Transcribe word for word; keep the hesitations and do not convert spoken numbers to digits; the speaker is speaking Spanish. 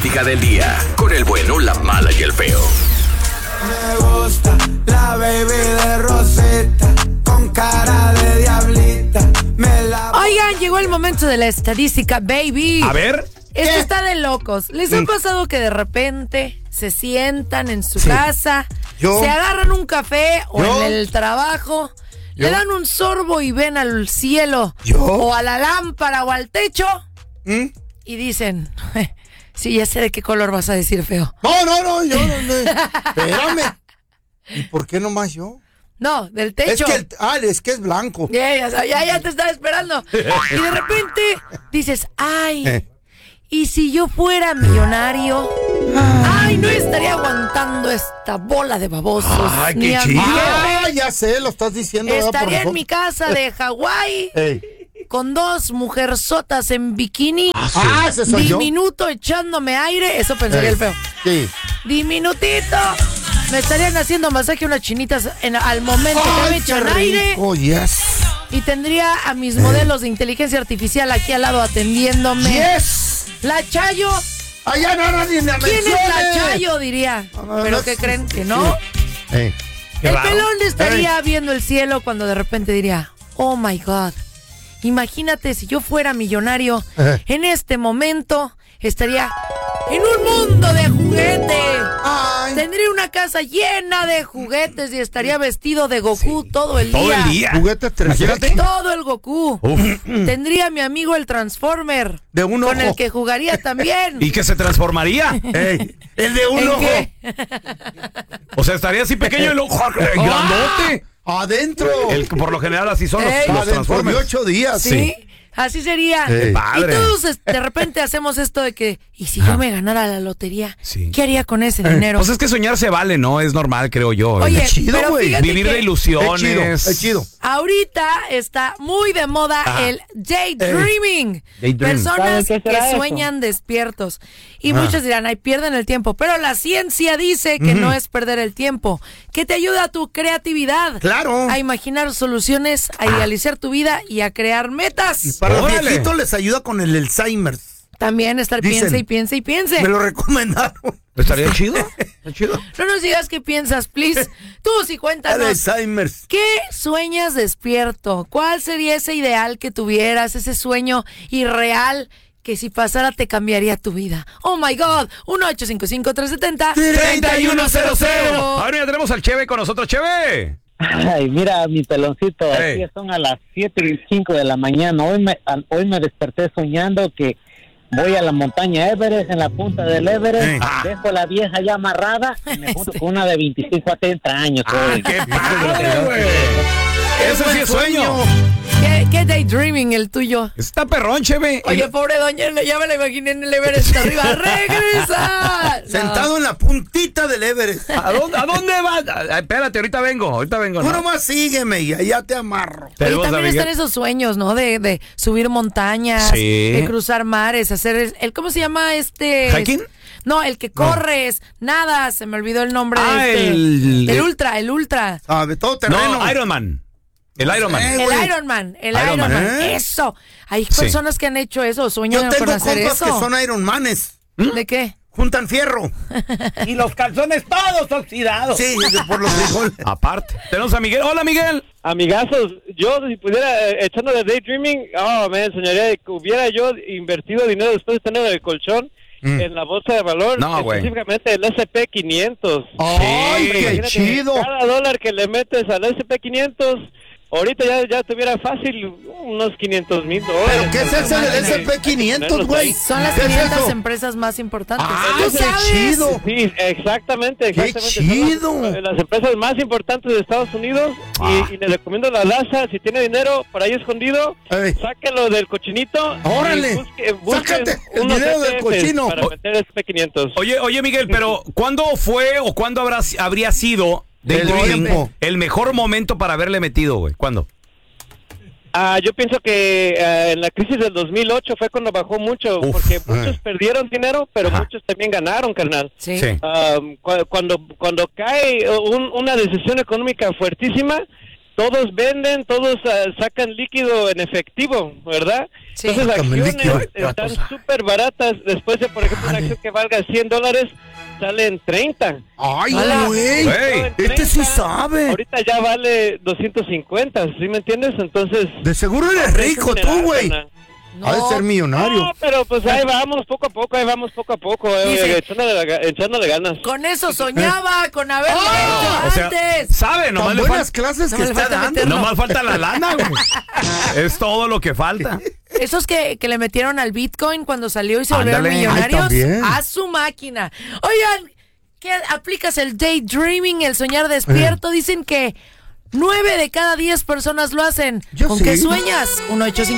estadística del día, con el bueno, la mala y el feo. Me gusta la baby de Rosetta, con cara de diablita. Me la... Oigan, llegó el momento de la estadística, baby. A ver. Esto ¿Qué? Está de locos. ¿Les ha pasado que de repente se sientan en su sí. casa, ¿Yo? se agarran un café o ¿Yo? en el trabajo, ¿Yo? le dan un sorbo y ven al cielo ¿Yo? o a la lámpara o al techo ¿Mm? y dicen, sí, ya sé de qué color vas a decir, feo? No, no, no, yo no, no. Espérame. ¿Y por qué nomás yo? No, del techo. Es que el, ah, es que es blanco. Yeah, ya, ya, ya te estaba esperando. Y de repente dices, ay... Eh. ¿Y si yo fuera millonario? Ay, no estaría aguantando esta bola de babosos. Ay, qué chido. Ah, ya sé, lo estás diciendo. Estaría en mi casa de Hawái con dos mujerzotas en bikini. Ah, ¿ese soy yo? Diminuto echándome aire. Eso pensaría Ey. el feo. Sí. Diminutito. Me estarían haciendo masaje unas chinitas en, al momento Ay, que me echan aire. Oh, yes. Y tendría a mis modelos de inteligencia artificial aquí al lado atendiéndome. Yes. La Chayo. Ay, ya no, no, ni me ¿Quién es la Chayo? Diría. No, ¿Pero no, qué sí, creen? sí, ¿Que no? Sí. Hey, el raro. pelón estaría hey. viendo el cielo cuando de repente diría, oh my God, imagínate si yo fuera millonario, eh. en este momento estaría en un mundo de juguetes. Ay. Tendría una casa llena de juguetes y estaría vestido de Goku sí. todo el día. Todo el día. Juguetes trescientos. Todo el Goku. Uf. Tendría a mi amigo el Transformer. De un ojo. Con el que jugaría también. ¿Y que se transformaría? Ey, el de un ojo. ¿Qué? O sea, estaría así pequeño el ojo grandote. Adentro. El, por lo general así son los, los Transformers. De ocho días. Sí. sí. Así sería. Hey. Y todos de repente hacemos esto de que, ¿y si yo me ganara la lotería? Sí. ¿Qué haría con ese dinero? Pues es que soñar se vale, ¿no? Es normal, creo yo. Oye, es chido, güey. Vivir de ilusiones. Es chido, es chido. Ahorita está muy de moda ah. el daydreaming. Daydream. Personas que sueñan eso? despiertos. Y ah. muchos dirán, ay, pierden el tiempo. Pero la ciencia dice que uh-huh. no es perder el tiempo, que te ayuda a tu creatividad. Claro. A imaginar soluciones, a idealizar tu vida y a crear metas. Y para Órale. los viejitos les ayuda con el Alzheimer. También estar Dicen, piense y piense y piense. Me lo recomendaron. ¿Estaría chido? ¿Está chido? No nos digas qué piensas, please. Tú sí cuéntanos. Alzheimer. ¿Qué sueñas despierto? ¿Cuál sería ese ideal que tuvieras, ese sueño irreal que si pasara te cambiaría tu vida? Oh my God. uno ocho cinco cinco, tres siete cero, tres uno cero cero. Ahora ya tenemos al Cheve con nosotros. Cheve. Ay, mira, mi peloncito, hey. Aquí son a las siete y cinco de la mañana. Hoy me, hoy me desperté soñando que voy a la montaña Everest, en la punta del Everest, hey. dejo la vieja ya amarrada y me junto con una de veinticinco a treinta años. Ah, ¡qué padre, güey! Ese sí es sueño. ¿Qué, qué daydreaming el tuyo? Está perrón, Cheve. Oye, pobre doña, ya me la imaginé en el Everest arriba. ¡Regresa! No. Sentado en la puntita del Everest. ¿A dónde, a dónde vas? Ah, espérate, ahorita vengo, ahorita vengo. Tú ¿no? nomás sígueme y allá te amarro. Y también están esos sueños, ¿no? De, de subir montañas, sí. de cruzar mares, hacer el, el ¿cómo se llama este? ¿Hiking? No, el que corres, no. nada, se me olvidó el nombre ah, de este. El, el ultra, el ultra. Ah, de todo terreno. No, Ironman. El Ironman. Eh, el Ironman, el Ironman. Ironman. ¿Eh? Eso. Hay personas sí. que han hecho eso, sueñan con hacer eso. Yo tengo compas que son Ironmanes. ¿Mm? ¿De qué? Juntan fierro. Y los calzones todos oxidados. Sí, por los frijoles. Aparte. Tenemos a Miguel. Hola, Miguel. Amigazos, yo si pudiera, eh, echando de daydreaming, oh, me enseñaría que hubiera yo invertido dinero después de tener el colchón mm. en la bolsa de valor, no, específicamente el ese pe quinientos. ¡Ay, sí. qué chido! Cada dólar que le metes al ese pe quinientos... Ahorita ya, ya tuviera fácil unos quinientos mil dólares. ¿Pero qué es eso del ese pe quinientos, güey? Son las quinientas es empresas más importantes. ¡Ah, qué chido! Sí, exactamente, exactamente. ¡Qué chido! Las, las empresas más importantes de Estados Unidos. Ah. Y, y le recomiendo la Laza, si tiene dinero por ahí escondido, Ey. sáquelo del cochinito. ¡Órale! Busque, busque ¡Sácate el dinero del cochino! Para meter ese pe quinientos. Oye, oye, Miguel, pero ¿cuándo fue o cuándo habrá, habría sido del tiempo el mejor momento para haberle metido, güey? ¿Cuándo? Ah, yo pienso que uh, en la crisis del dos mil ocho fue cuando bajó mucho, Uf, porque muchos eh. perdieron dinero, pero Ajá. muchos también ganaron, carnal. Sí. Um, cu- cuando cuando cae un, una decisión económica fuertísima, todos venden, todos uh, sacan líquido en efectivo, ¿verdad? Sí. Entonces Sácame acciones líquido. están súper baratas. Después de, por ejemplo, una acción que valga cien dólares, salen treinta. Ay, Hola. güey. Güey. Este sí sabe. Ahorita ya vale doscientos cincuenta, ¿sí me entiendes? Entonces... De seguro eres rico tú, güey. No. Ha de ser millonario. No, pero pues ahí vamos poco a poco, ahí vamos poco a poco, eh, Dice- echándole, ga- echándole ganas. Con eso soñaba, con haberlo hecho O sea, antes. sabe, nomás Tan le, buenas fal- clases No que le está falta dando. meterlo. nomás falta la lana, güey. Es todo lo que falta. Esos que, que le metieron al Bitcoin cuando salió y se Ándale. volvieron Ay, millonarios, también. a su máquina. Oigan, ¿qué aplicas el daydreaming, el soñar despierto? Dicen que nueve de cada diez personas lo hacen. Yo ¿Con sí. qué sueñas? uno ocho cinco